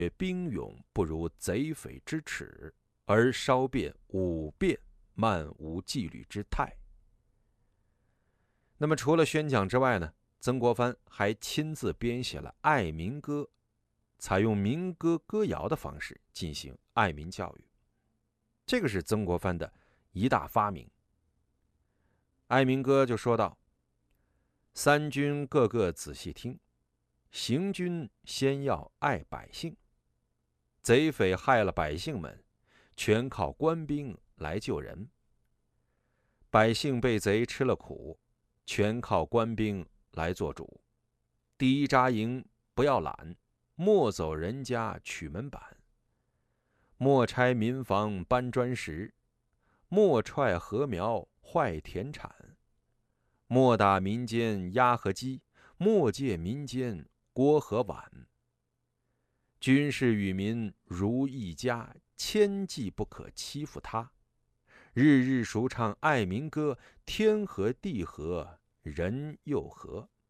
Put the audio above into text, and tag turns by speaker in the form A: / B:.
A: 兵勇不如贼匪之耻，而稍变武变，漫无纪律之态。那么除了宣讲之外呢，曾国藩还亲自编写了《爱民歌》，采用民歌歌谣的方式进行爱民教育。这个是曾国藩的一大发明。爱民歌就说道：三军个个仔细听，行军先要爱百姓，贼匪害了百姓们，全靠官兵来救人。百姓被贼吃了苦，全靠官兵来做主。第一扎营不要懒，莫走人家取门板，莫拆民房搬砖石，莫踹禾苗坏田产，莫打民间鸭和鸡，莫借民间锅和碗。军士与民如一家，千计不可欺负他。日日熟唱爱民歌，天和地和人又和。